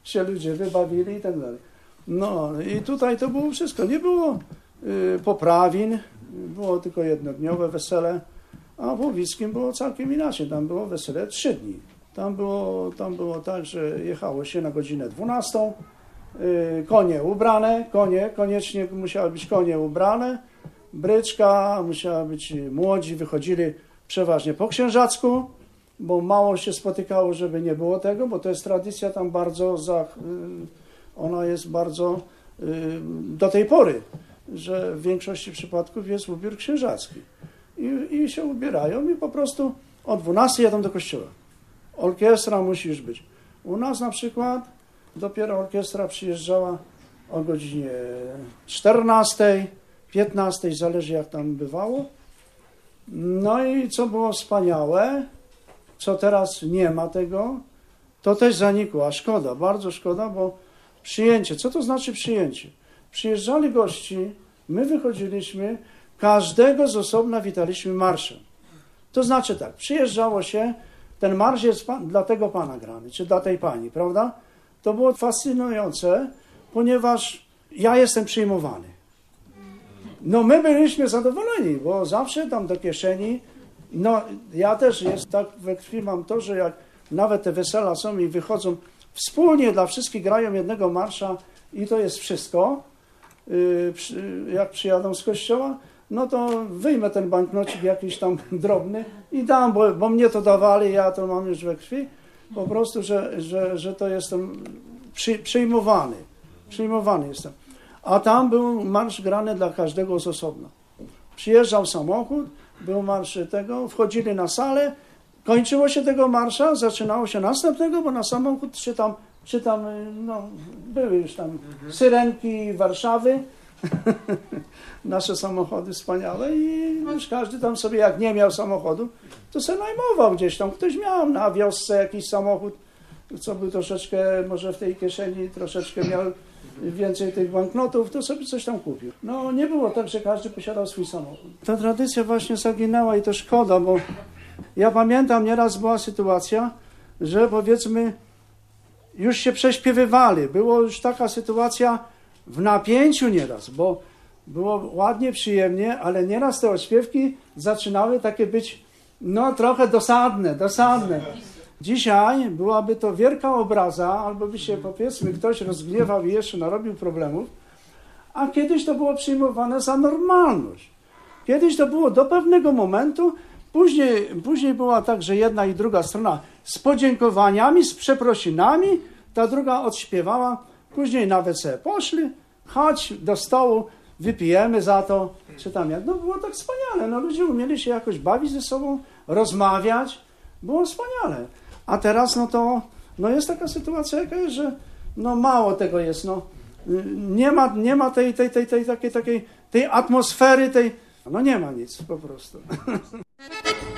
się ludzie wybawili i tak dalej. No i tutaj to było wszystko. Nie było poprawin, było tylko jednodniowe wesele, a w Łowickim było całkiem inaczej. Tam było wesele 3 dni. Tam było tak, że jechało się na godzinę 12, konie ubrane, koniecznie musiały być konie ubrane, bryczka, musiała być, młodzi wychodzili przeważnie po księżacku, bo mało się spotykało, żeby nie było tego, bo to jest tradycja tam bardzo, ona jest bardzo do tej pory, że w większości przypadków jest ubiór księżacki. I się ubierają i po prostu o 12 jadą do kościoła. Orkiestra musi już być. U nas na przykład dopiero orkiestra przyjeżdżała o godzinie 14, 15, zależy jak tam bywało. No i co było wspaniałe, co teraz nie ma tego, to też zanikło, a szkoda, bardzo szkoda, bo przyjęcie, co to znaczy przyjęcie? Przyjeżdżali gości, my wychodziliśmy, każdego z osobna witaliśmy marszem. To znaczy tak, przyjeżdżało się, ten marsz jest dla tego pana grany, czy dla tej pani, prawda? To było fascynujące, ponieważ ja jestem przyjmowany. No my byliśmy zadowoleni, bo zawsze tam do kieszeni, no ja też jest tak we krwi mam to, że jak nawet te wesela są i wychodzą wspólnie dla wszystkich grają jednego marsza i to jest wszystko, jak przyjadą z kościoła, no to wyjmę ten banknocik jakiś tam drobny i dam, bo mnie to dawali, ja to mam już we krwi, po prostu, że to jestem przyjmowany jestem. A tam był marsz grany dla każdego z osobna. Przyjeżdżał samochód, był marsz tego, wchodzili na salę, kończyło się tego marsza, zaczynało się następnego, bo na samochód czy tam no, były już tam syrenki Warszawy, nasze samochody wspaniałe i już każdy tam sobie, jak nie miał samochodu, to sobie najmował gdzieś tam. Ktoś miał na wiosce jakiś samochód, co był troszeczkę, może w tej kieszeni troszeczkę miał więcej tych banknotów, to sobie coś tam kupił. No nie było tak, że każdy posiadał swój samochód. Ta tradycja właśnie zaginęła i to szkoda, bo ja pamiętam, nieraz była sytuacja, że powiedzmy już się prześpiewywali. Było już taka sytuacja w napięciu nieraz, bo było ładnie, przyjemnie, ale nieraz te ośpiewki zaczynały takie być no trochę dosadne. Dzisiaj byłaby to wielka obraza, albo by się powiedzmy ktoś rozgniewał i jeszcze narobił problemów, a kiedyś to było przyjmowane za normalność. Kiedyś to było do pewnego momentu, później była tak, że jedna i druga strona z podziękowaniami, z przeprosinami, ta druga odśpiewała, później nawet sobie poszli, chodź do stołu, wypijemy za to, czy tam jak. No było tak wspaniale, no ludzie umieli się jakoś bawić ze sobą, rozmawiać, było wspaniale. A teraz no to no jest taka sytuacja jaka jest, że no mało tego jest, no nie ma tej atmosfery, no nie ma nic po prostu.